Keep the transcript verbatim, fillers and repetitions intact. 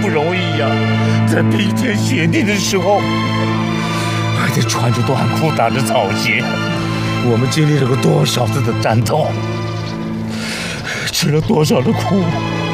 不容易呀！在冰天雪地的时候，还得穿着短裤打着草鞋，我们经历了个多少次的战斗，吃了多少的苦。